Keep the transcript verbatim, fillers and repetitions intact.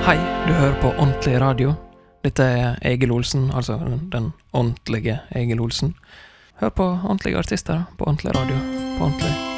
Hei, du hører på Ordentlig Radio. Dette er Egil Olsen, altså den, den ordentlige Egil Olsen. Hør på ordentlige artister på Ordentlig Radio, på Ordentlig.